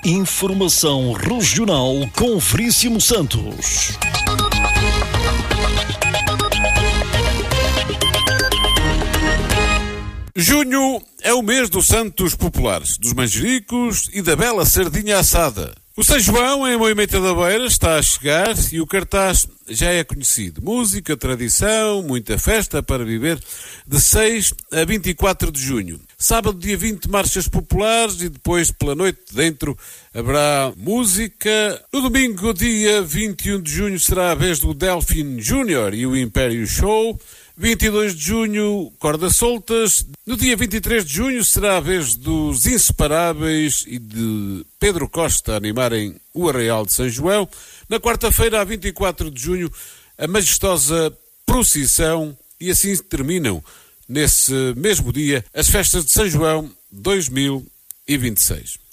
Informação regional com Veríssimo Santos. Junho é o mês dos santos populares, dos manjericos e da bela sardinha assada. O São João, em Moimenta da Beira, está a chegar e o cartaz já é conhecido. Música, tradição, muita festa para viver, de 6 a 24 de junho. Sábado, dia 20, marchas populares e depois, pela noite dentro, haverá música. No domingo, dia 21 de junho, será a vez do Delfim Júnior e o Império Show. 22 de junho, cordas soltas. No dia 23 de junho será a vez dos Inseparáveis e de Pedro Costa animarem o Arraial de São João. Na quarta-feira, a 24 de junho, a majestosa procissão, e assim terminam, nesse mesmo dia, as festas de São João 2026.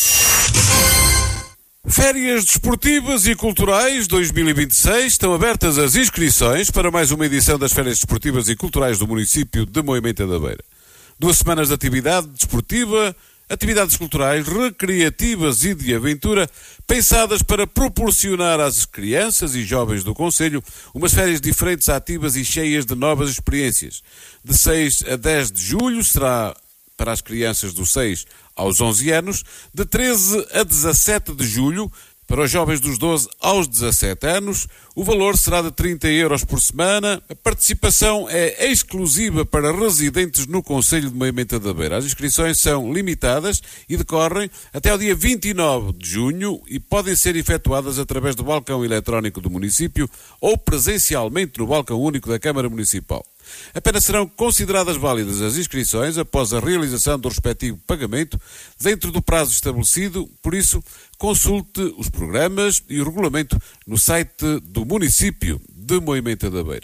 Férias desportivas e culturais 2026, estão abertas as inscrições para mais uma edição das Férias desportivas e culturais do município de Moimenta da Beira. 2 semanas de atividade desportiva, atividades culturais, recreativas e de aventura, pensadas para proporcionar às crianças e jovens do concelho umas férias diferentes, ativas e cheias de novas experiências. De 6 a 10 de julho será para as crianças dos 6 aos 11 anos, de 13 a 17 de julho, para os jovens dos 12 aos 17 anos, o valor será de 30 euros por semana. A participação é exclusiva para residentes no concelho de Moimenta da Beira. As inscrições são limitadas e decorrem até ao dia 29 de junho e podem ser efetuadas através do balcão eletrónico do município ou presencialmente no balcão único da Câmara Municipal. Apenas serão consideradas válidas as inscrições após a realização do respectivo pagamento dentro do prazo estabelecido, por isso consulte os programas e o regulamento no site do município de Moimenta da Beira.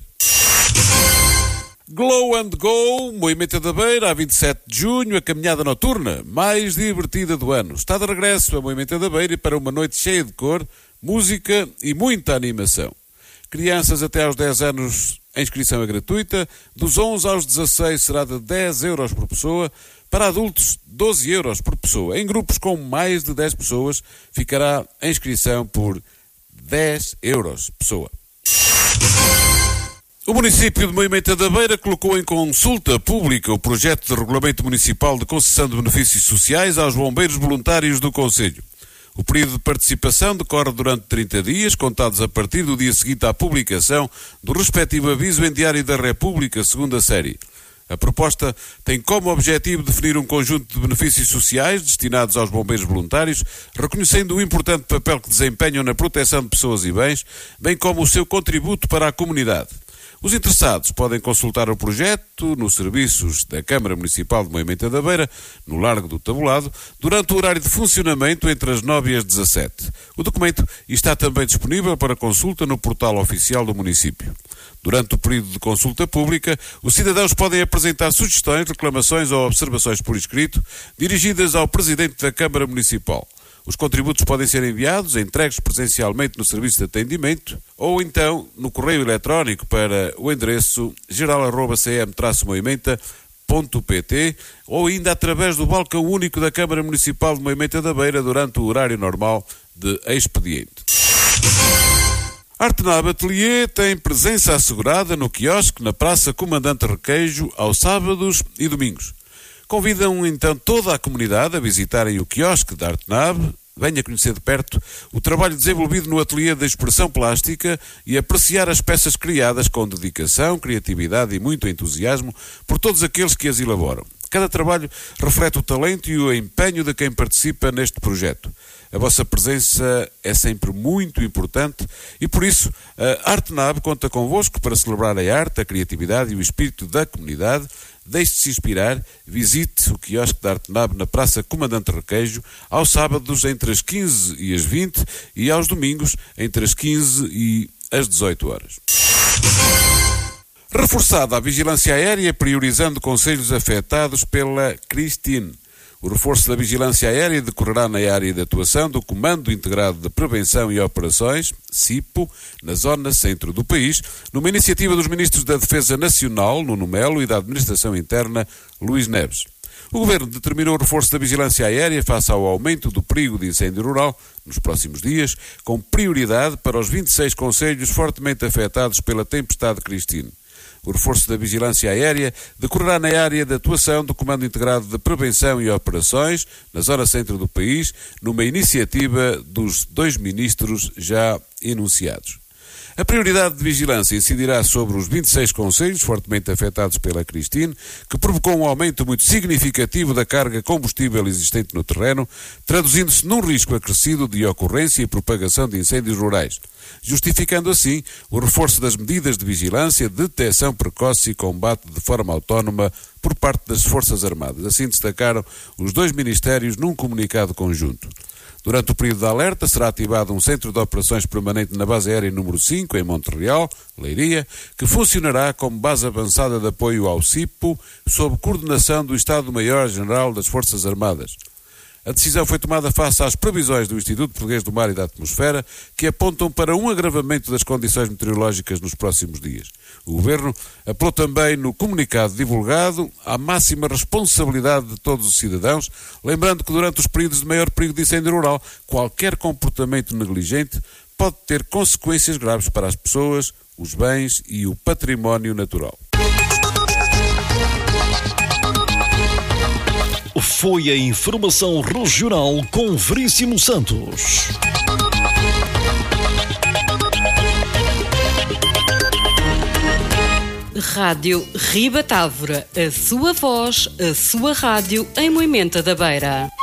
Glow and Go, Moimenta da Beira, a 27 de junho, a caminhada noturna mais divertida do ano. Está de regresso a Moimenta da Beira para uma noite cheia de cor, música e muita animação. Crianças até aos 10 anos, a inscrição é gratuita. Dos 11 aos 16 será de 10 euros por pessoa. Para adultos, 12 euros por pessoa. Em grupos com mais de 10 pessoas, ficará a inscrição por 10 euros pessoa. O município de Moimenta da Beira colocou em consulta pública o projeto de regulamento municipal de concessão de benefícios sociais aos bombeiros voluntários do concelho. O período de participação decorre durante 30 dias, contados a partir do dia seguinte à publicação do respectivo aviso em Diário da República, segunda série. A proposta tem como objetivo definir um conjunto de benefícios sociais destinados aos bombeiros voluntários, reconhecendo o importante papel que desempenham na proteção de pessoas e bens, bem como o seu contributo para a comunidade. Os interessados podem consultar o projeto nos serviços da Câmara Municipal de Moimenta da Beira, no Largo do Tabulado, durante o horário de funcionamento entre as 9 e as 17. O documento está também disponível para consulta no portal oficial do município. Durante o período de consulta pública, os cidadãos podem apresentar sugestões, reclamações ou observações por escrito, dirigidas ao Presidente da Câmara Municipal. Os contributos podem ser enviados, entregues presencialmente no serviço de atendimento ou então no correio eletrónico para o endereço geral@cm-moimenta.pt ou ainda através do balcão único da Câmara Municipal de Moimenta da Beira durante o horário normal de expediente. Artenab Atelier tem presença assegurada no quiosque na Praça Comandante Requeijo aos sábados e domingos. Convidam então toda a comunidade a visitarem o quiosque da Artenab, venha conhecer de perto o trabalho desenvolvido no ateliê de expressão plástica e apreciar as peças criadas com dedicação, criatividade e muito entusiasmo por todos aqueles que as elaboram. Cada trabalho reflete o talento e o empenho de quem participa neste projeto. A vossa presença é sempre muito importante e, por isso, a Artenab conta convosco para celebrar a arte, a criatividade e o espírito da comunidade. Deixe-se inspirar, visite o quiosque da Artenab na Praça Comandante Requeijo, aos sábados entre as 15 e as 20 e aos domingos entre as 15 e as 18 horas. Reforçada a vigilância aérea, priorizando concelhos afetados pela Christine. O reforço da vigilância aérea decorrerá na área de atuação do Comando Integrado de Prevenção e Operações, CIPO, na zona centro do país, numa iniciativa dos Ministros da Defesa Nacional, Nuno Melo, e da Administração Interna, Luís Neves. O Governo determinou o reforço da vigilância aérea face ao aumento do perigo de incêndio rural nos próximos dias, com prioridade para os 26 concelhos fortemente afetados pela tempestade Cristine. O reforço da vigilância aérea decorrerá na área de atuação do Comando Integrado de Prevenção e Operações, na zona centro do país, numa iniciativa dos 2 ministros já enunciados. A prioridade de vigilância incidirá sobre os 26 concelhos fortemente afetados pela Cristine, que provocou um aumento muito significativo da carga combustível existente no terreno, traduzindo-se num risco acrescido de ocorrência e propagação de incêndios rurais, justificando assim o reforço das medidas de vigilância, detecção precoce e combate de forma autónoma por parte das Forças Armadas. Assim destacaram os 2 ministérios num comunicado conjunto. Durante o período de alerta será ativado um centro de operações permanente na base aérea número 5, em Monte Real, Leiria, que funcionará como base avançada de apoio ao CIPO, sob coordenação do Estado-Maior-General das Forças Armadas. A decisão foi tomada face às previsões do Instituto Português do Mar e da Atmosfera, que apontam para um agravamento das condições meteorológicas nos próximos dias. O Governo apelou também no comunicado divulgado à máxima responsabilidade de todos os cidadãos, lembrando que durante os períodos de maior perigo de incêndio rural, qualquer comportamento negligente pode ter consequências graves para as pessoas, os bens e o património natural. Foi a informação regional com Veríssimo Santos. Rádio Ribatávora, a sua voz, a sua rádio em Moimenta da Beira.